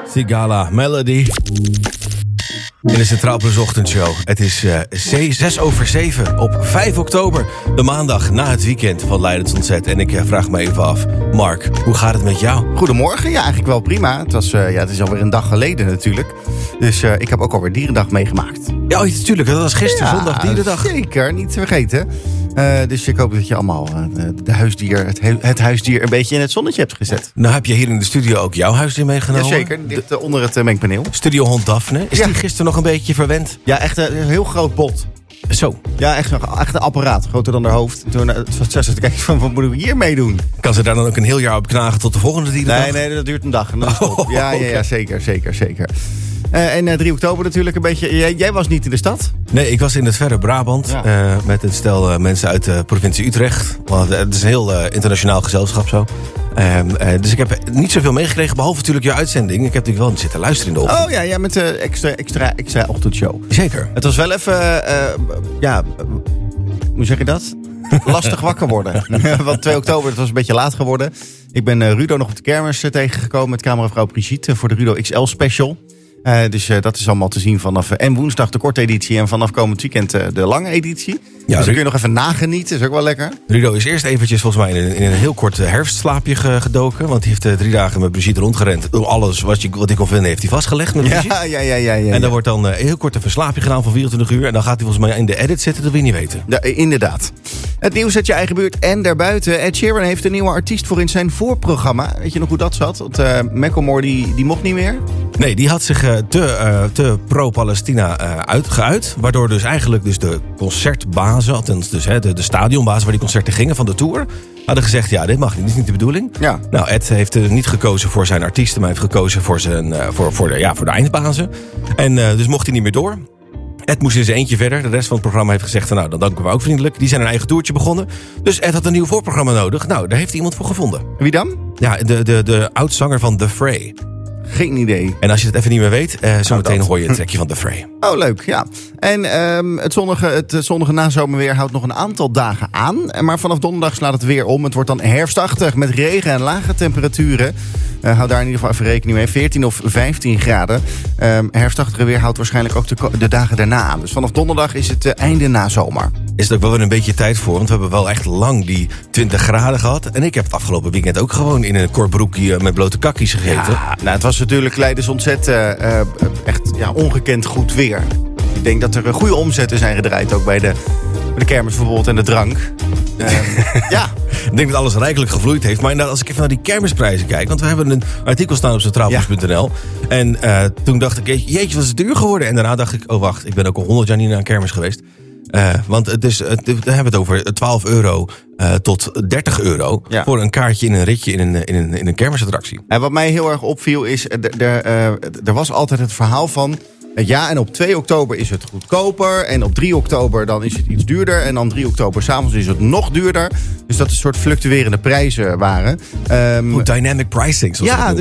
Sigala Melody. In de Centraal Plus Ochtendshow. Het is 6:06 op 5 oktober. De maandag na het weekend van Leidens Ontzet. En ik vraag me even af. Mark, hoe gaat het met jou? Goedemorgen, ja, eigenlijk wel prima. Het is alweer een dag geleden natuurlijk. Dus ik heb ook alweer Dierendag meegemaakt. Ja, natuurlijk. Dat was gisteren, zondag Dierendag. Zeker, niet te vergeten. Dus ik hoop dat je allemaal het huisdier een beetje in het zonnetje hebt gezet. Nou heb je hier in de studio ook jouw huisdier meegenomen. Jazeker, die ligt onder het mengpaneel. Studiohond Daphne. Is die gisteren nog een beetje verwend? Ja, echt een heel groot bot. Zo. Ja, echt een apparaat, groter dan haar hoofd. Toen zat ze te kijken van, wat moeten we hier mee doen? Kan ze daar dan ook een heel jaar op knagen tot de volgende Dierendag? Nee, dat duurt een dag. En dan is het op. Ja, zeker. En 3 oktober natuurlijk een beetje. Jij was niet in de stad? Nee, ik was in het verre Brabant. Ja. Met een stel mensen uit de provincie Utrecht. Want het is een heel internationaal gezelschap zo. Dus ik heb niet zoveel meegekregen, behalve natuurlijk jouw uitzending. Ik heb natuurlijk wel zitten luisteren in de ochtend. Oh ja, met de extra ochtendshow. Zeker. Het was wel even, hoe zeg je dat? Lastig wakker worden. Want 2 oktober, het was een beetje laat geworden. Ik ben Rudo nog op de kermis tegengekomen met cameravrouw Brigitte voor de Rudo XL special. Dus dat is allemaal te zien vanaf en woensdag de korte editie en vanaf komend weekend de lange editie. Ja, dus dan kun je nog even nagenieten, is ook wel lekker. Rudo is eerst eventjes volgens mij in een heel kort herfstslaapje gedoken. Want hij heeft 3 dagen met Brigitte rondgerend. Alles wat hij kon vinden heeft hij vastgelegd met Brigitte. Ja. En dan wordt dan heel kort even een slaapje gedaan van 24 uur. En dan gaat hij volgens mij in de edit zitten, dat wil je niet weten. Ja, inderdaad. Het nieuws uit je eigen buurt en daarbuiten. Ed Sheeran heeft een nieuwe artiest voor in zijn voorprogramma. Weet je nog hoe dat zat? Want Macklemore die mocht niet meer. Nee, die had zich te pro-Palestina geuit. Waardoor dus eigenlijk dus de concertbazen, althans dus de stadionbazen waar die concerten gingen van de tour, hadden gezegd, ja, dit mag niet, dit is niet de bedoeling. Ja. Nou, Ed heeft niet gekozen voor zijn artiesten, maar heeft gekozen voor de eindbazen. En dus mocht hij niet meer door. Ed moest in zijn eentje verder. De rest van het programma heeft gezegd, nou, dan danken we ook vriendelijk. Die zijn een eigen toertje begonnen. Dus Ed had een nieuw voorprogramma nodig. Nou, daar heeft hij iemand voor gevonden. Wie dan? Ja, de oudzanger van The Fray. Geen idee. En als je het even niet meer weet, zometeen hoor je het trekje van The Fray. Oh, leuk, ja. En het zonnige nazomerweer houdt nog een aantal dagen aan. Maar vanaf donderdag slaat het weer om. Het wordt dan herfstachtig met regen en lage temperaturen. Houd daar in ieder geval even rekening mee. 14 of 15 graden. Herfstachtige weer houdt waarschijnlijk ook de dagen daarna aan. Dus vanaf donderdag is het einde nazomer. Is het ook wel weer een beetje tijd voor, want we hebben wel echt lang die 20 graden gehad. En ik heb het afgelopen weekend ook gewoon in een kort broekje met blote kakkies gegeten. Ja, nou, het was natuurlijk Leidens Ontzet echt ongekend goed weer. Ik denk dat er goede omzetten zijn gedraaid ook bij de kermis bijvoorbeeld en de drank. Ja. Ik denk dat alles rijkelijk gevloeid heeft. Maar inderdaad, als ik even naar die kermisprijzen kijk, want we hebben een artikel staan op centraalpuls.nl. Ja. En toen dacht ik, jeetje, wat is het duur geworden? En daarna dacht ik, oh wacht, ik ben ook al 100 jaar niet naar een kermis geweest. Want daar hebben we het over €12 tot €30 voor een kaartje in een ritje in een kermisattractie. En wat mij heel erg opviel is, er was altijd het verhaal van, ja, en op 2 oktober is het goedkoper. En op 3 oktober dan is het iets duurder. En dan 3 oktober 's avonds is het nog duurder. Dus dat het een soort fluctuerende prijzen waren. Dynamic pricing, zoals